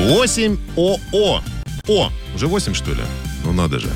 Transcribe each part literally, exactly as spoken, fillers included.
восемь ОО. О, уже восемь, что ли? Ну надо же.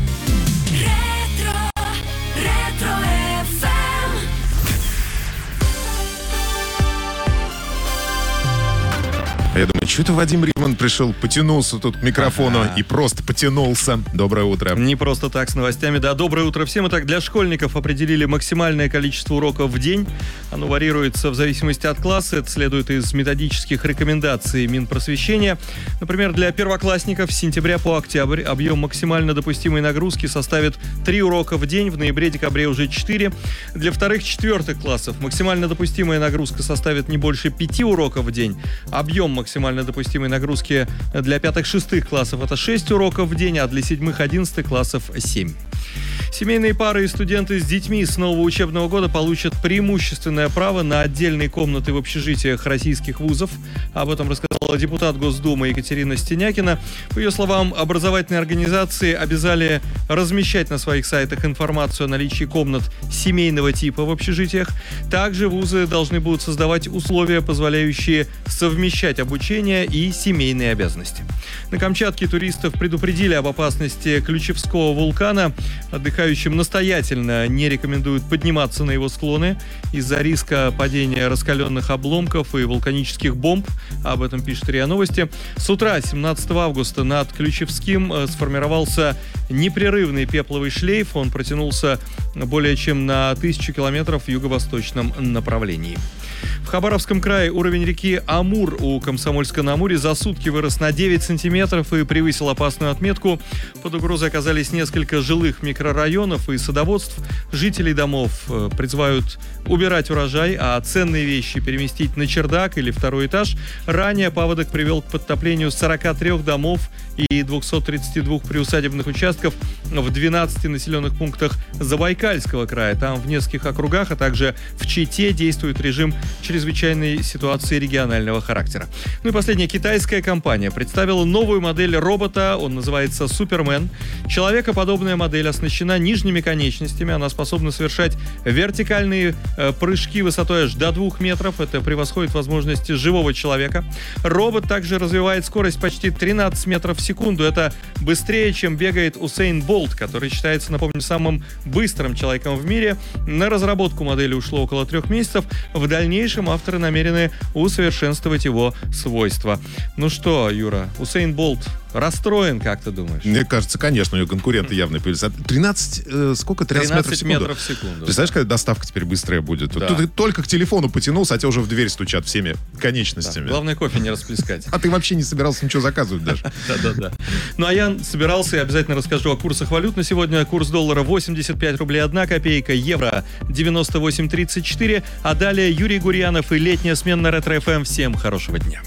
Я думаю, что это Вадим Риман пришел, потянулся тут к микрофону ага. и просто потянулся. Доброе утро. Не просто так, с новостями. Да, доброе утро всем. Итак, для школьников определили максимальное количество уроков в день. Оно варьируется в зависимости от класса. Это следует из методических рекомендаций Минпросвещения. Например, для первоклассников с сентября по октябрь объем максимально допустимой нагрузки составит три урока в день. В ноябре-декабре уже четыре. Для вторых-четвертых классов максимально допустимая нагрузка составит не больше пяти уроков в день. Объем максимально допустимой нагрузки для пятых-шестых классов это шесть уроков в день, а для седьмых-одиннадцатых классов семь. Семейные пары и студенты с детьми с нового учебного года получат преимущественное право на отдельные комнаты в общежитиях российских вузов. Об этом рассказала депутат Госдумы Екатерина Стенякина. По ее словам, образовательные организации обязали размещать на своих сайтах информацию о наличии комнат семейного типа в общежитиях. Также вузы должны будут создавать условия, позволяющие совмещать обучение и семейные обязанности. На Камчатке туристов предупредили об опасности Ключевского вулкана. Отдыхающим настоятельно не рекомендуют подниматься на его склоны из-за риска падения раскаленных обломков и вулканических бомб. Об этом пишет РИА Новости. С утра семнадцатого августа над Ключевским сформировался непрерывный пепловый шлейф. Он протянулся более чем на тысячу километров в юго-восточном направлении. В Хабаровском крае уровень реки Амур у Комсомольска-на-Амуре за сутки вырос на девять сантиметров и превысил опасную отметку. Под угрозой оказались несколько жилых микрорайонов и садоводств. Жителей домов призывают убирать урожай, а ценные вещи переместить на чердак или второй этаж. Ранее паводок привел к подтоплению сорока трёх домов и двухсот тридцати двух приусадебных участков в двенадцати населенных пунктах Забайкальского края. Там в нескольких округах, а также в Чите действует режим чрезвычайной ситуации регионального характера. Ну и последняя. Китайская компания представила новую модель робота. Он называется Супермен. Человекоподобная модель оснащена нижними конечностями. Она способна совершать вертикальные э, прыжки высотой аж до двух метров. Это превосходит возможности живого человека. Робот также развивает скорость почти тринадцать метров в секунду. Это быстрее, чем бегает Усейн Болт, который считается, напомню, самым быстрым человеком в мире. На разработку модели ушло около трех месяцев. В дальнейшем авторы намерены усовершенствовать его свойства. Ну что, Юра, Усейн Болт расстроен, как ты думаешь? Мне кажется, конечно, у него конкуренты явно появились. тринадцать, э, сколько? тринадцать, тринадцать метров в секунду. Метров в секунду. Представляешь, когда доставка теперь быстрая будет? Да. Тут ты только к телефону потянулся, а тебя уже в дверь стучат всеми конечностями. Да. Главное, кофе не расплескать. А ты вообще не собирался ничего заказывать даже. Да-да-да. Ну, а я собирался и обязательно расскажу о курсах валют на сегодня. Курс доллара восемьдесят пять рублей одна копейка, евро девяносто восемь тридцать четыре. А далее Юрий Гурьянов и летняя смена на Ретро эф эм. Всем хорошего дня.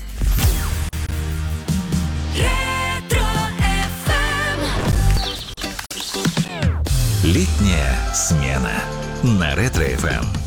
Летняя смена на Ретро эф эм.